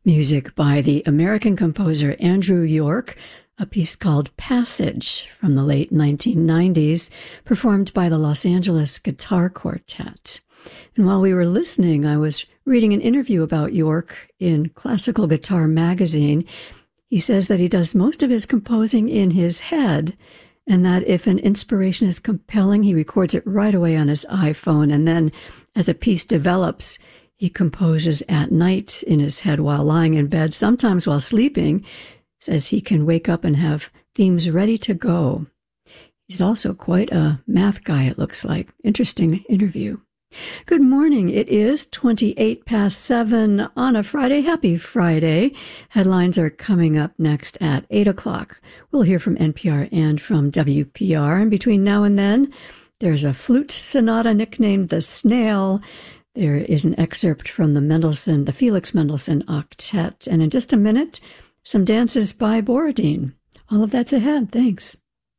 Music by the American composer Andrew York, a piece called Passage from the late 1990s, performed by the Los Angeles Guitar Quartet. And while we were listening, I was reading an interview about York in Classical Guitar magazine. He says that he does most of his composing in his head, and that if an inspiration is compelling, he records it right away on his iPhone, and then as a piece develops, he composes at night in his head while lying in bed, sometimes while sleeping. Says he can wake up and have themes ready to go. He's also quite a math guy, it looks like. Interesting interview. Good morning. It is 28 past 7 on a Friday. Happy Friday. Headlines are coming up next at 8 o'clock. We'll hear from NPR and from WPR. And between now and then, there's a flute sonata nicknamed The Snail. There is an excerpt from the Felix Mendelssohn Octet. And in just a minute, some dances by Borodin. All of that's ahead. Thanks.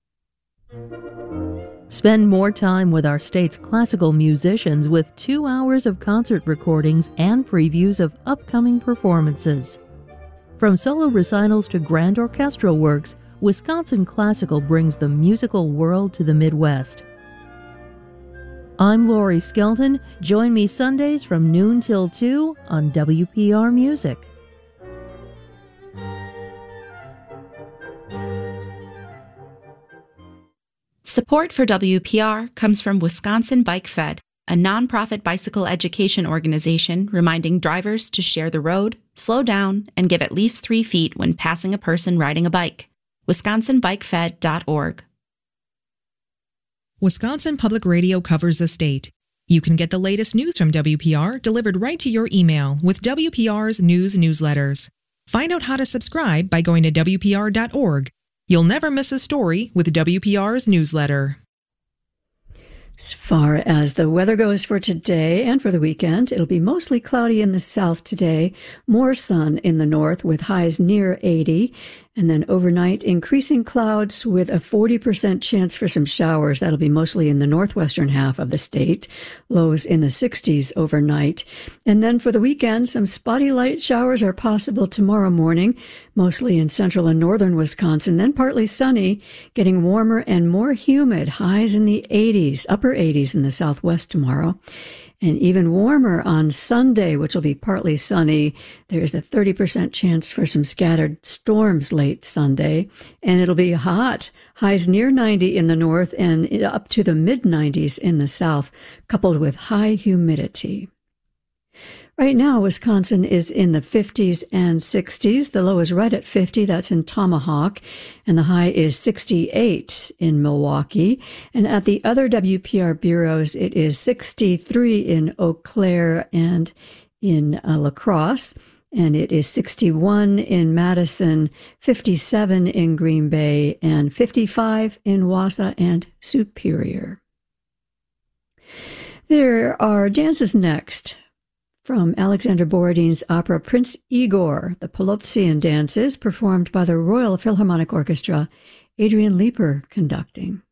Spend more time with our state's classical musicians with 2 hours of concert recordings and previews of upcoming performances. From solo recitals to grand orchestral works, Wisconsin Classical brings the musical world to the Midwest. I'm Lori Skelton. Join me Sundays from noon till 2 on WPR Music. Support for WPR comes from Wisconsin Bike Fed, a nonprofit bicycle education organization reminding drivers to share the road, slow down, and give at least 3 feet when passing a person riding a bike. WisconsinBikeFed.org. Wisconsin Public Radio covers the state. You can get the latest news from WPR delivered right to your email with WPR's news newsletters. Find out how to subscribe by going to WPR.org. You'll never miss a story with WPR's newsletter. As far as the weather goes for today and for the weekend, it'll be mostly cloudy in the south today, more sun in the north with highs near 80, and then overnight increasing clouds with a 40% chance for some showers. That'll be mostly in the northwestern half of the state, lows in the 60s overnight. And then for the weekend, some spotty light showers are possible tomorrow morning, mostly in central and northern Wisconsin, then partly sunny, getting warmer and more humid, highs in the 80s, upper 80s in the southwest tomorrow. And even warmer on Sunday, which will be partly sunny. There's a 30% chance for some scattered storms late Sunday. And it'll be hot, highs near 90 in the north and up to the mid-90s in the south, coupled with high humidity. Right now, Wisconsin is in the 50s and 60s. The low is right at 50. That's in Tomahawk. And the high is 68 in Milwaukee. And at the other WPR bureaus, it is 63 in Eau Claire and in La Crosse. And it is 61 in Madison, 57 in Green Bay, and 55 in Wausau and Superior. There are dances next. From Alexander Borodin's opera Prince Igor, the Polovtsian dances performed by the Royal Philharmonic Orchestra, Adrian Leeper conducting.